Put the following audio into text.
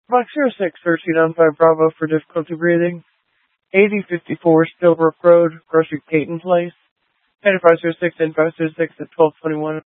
Box 06-1395 Bravo for difficulty breathing. 8054 Stillbrook Road, Grocery Peyton Place. 9506 and 506 at 1221.